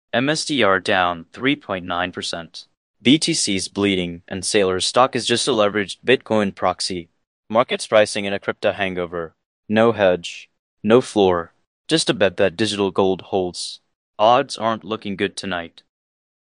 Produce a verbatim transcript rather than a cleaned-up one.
M S D R down three point nine percent. B T C's bleeding, and Sailor's stock is just a leveraged Bitcoin proxy. Market's pricing in a crypto hangover. No hedge. No floor. Just a bet that digital gold holds. Odds aren't looking good tonight.